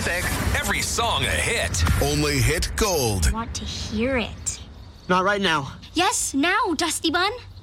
classic. Every song a hit. Only Hit Gold. Want to hear it. Not right now. Yes, now, Dusty Bun.